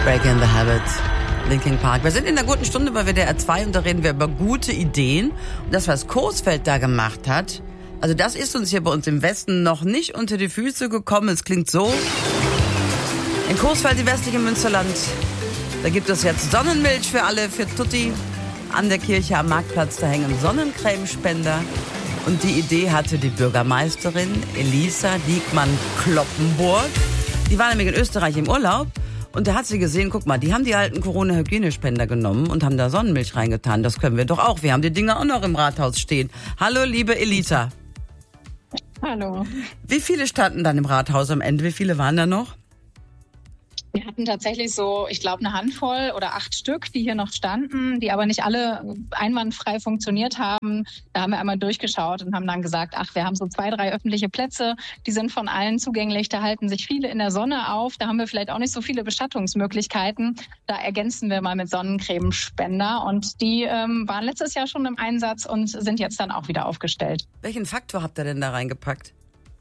Breaking the Habit, Linkin Park. Wir sind in der guten Stunde bei WDR 2 und da reden wir über gute Ideen. Und das, was Coesfeld da gemacht hat, also das ist uns hier bei uns im Westen noch nicht unter die Füße gekommen. Es klingt so. In Coesfeld, die westliche Münsterland, da gibt es jetzt Sonnenmilch für alle, für Tutti. An der Kirche am Marktplatz, da hängen Sonnencremespender. Und die Idee hatte die Bürgermeisterin Elisa Diekmann-Kloppenburg. Die war nämlich in Österreich im Urlaub. Und da hat sie gesehen, guck mal, die haben die alten Corona-Hygienespender genommen und haben da Sonnenmilch reingetan. Das können wir doch auch. Wir haben die Dinger auch noch im Rathaus stehen. Hallo, liebe Elisa. Hallo. Wie viele standen dann im Rathaus am Ende? Wie viele waren da noch? Wir hatten tatsächlich so, ich glaube, eine Handvoll oder 8 Stück, die hier noch standen, die aber nicht alle einwandfrei funktioniert haben. Da haben wir einmal durchgeschaut und haben dann gesagt, wir haben so 2, 3 öffentliche Plätze, die sind von allen zugänglich, da halten sich viele in der Sonne auf, da haben wir vielleicht auch nicht so viele Beschattungsmöglichkeiten. Da ergänzen wir mal mit Sonnencremespender und die waren letztes Jahr schon im Einsatz und sind jetzt dann auch wieder aufgestellt. Welchen Faktor habt ihr denn da reingepackt?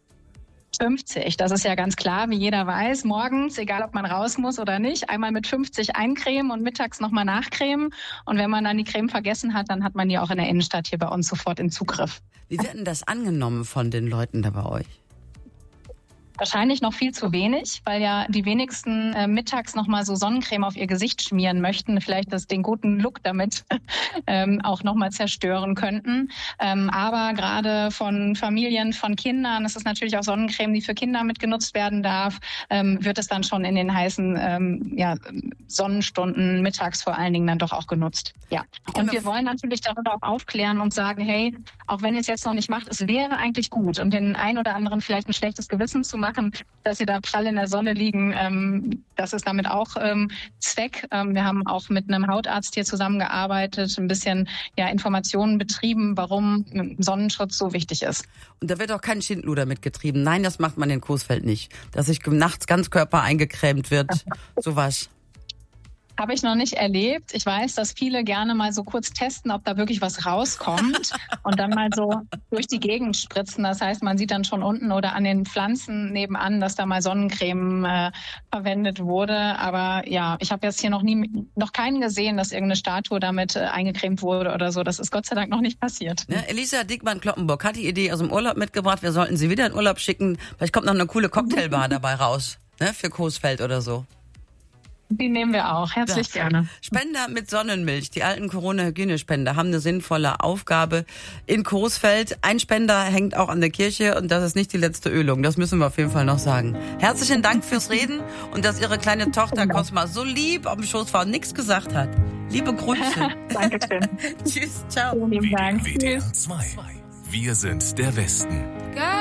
50, das ist ja ganz klar, wie jeder weiß, morgens, egal ob man raus muss oder nicht, einmal mit 50 eincremen und mittags nochmal nachcremen. Und wenn man dann die Creme vergessen hat, dann hat man die auch in der Innenstadt hier bei uns sofort in Zugriff. Wie wird denn das angenommen von den Leuten da bei euch? Wahrscheinlich noch viel zu wenig, weil ja die wenigsten mittags nochmal so Sonnencreme auf ihr Gesicht schmieren möchten, vielleicht den guten Look damit auch nochmal zerstören könnten. Aber gerade von Familien, von Kindern, das ist natürlich auch Sonnencreme, die für Kinder mitgenutzt werden darf, wird es dann schon in den heißen Sonnenstunden mittags vor allen Dingen dann doch auch genutzt. Ja. Und wir wollen natürlich darüber auch aufklären und sagen, hey, auch wenn ihr es jetzt noch nicht macht, es wäre eigentlich gut und den einen oder anderen vielleicht ein schlechtes Gewissen zu machen, dass sie da prall in der Sonne liegen. Das ist damit auch Zweck. Wir haben auch mit einem Hautarzt hier zusammengearbeitet, ein bisschen Informationen betrieben, warum Sonnenschutz so wichtig ist. Und da wird auch kein Schindluder mitgetrieben. Nein, das macht man in Coesfeld nicht. Dass sich nachts ganz Körper eingecremt wird. Sowas. Habe ich noch nicht erlebt. Ich weiß, dass viele gerne mal so kurz testen, ob da wirklich was rauskommt und dann mal so durch die Gegend spritzen. Das heißt, man sieht dann schon unten oder an den Pflanzen nebenan, dass da mal Sonnencreme verwendet wurde. Aber ja, ich habe jetzt hier noch keinen gesehen, dass irgendeine Statue damit eingecremt wurde oder so. Das ist Gott sei Dank noch nicht passiert. Ja, Elisa Diekmann-Kloppenburg hat die Idee aus dem Urlaub mitgebracht. Wir sollten sie wieder in Urlaub schicken. Vielleicht kommt noch eine coole Cocktailbar dabei raus, ne, für Coesfeld oder so. Die nehmen wir auch. Herzlich gerne. Spender mit Sonnenmilch, die alten Corona-Hygienespender, haben eine sinnvolle Aufgabe in Coesfeld. Ein Spender hängt auch an der Kirche und das ist nicht die letzte Ölung. Das müssen wir auf jeden Fall noch sagen. Herzlichen Dank fürs Reden und dass Ihre kleine Tochter Cosma so lieb auf dem Schoß war und nichts gesagt hat. Liebe Grüße. Dankeschön. Tschüss, ciao. Vielen Dank. WDR 2. Wir sind der Westen.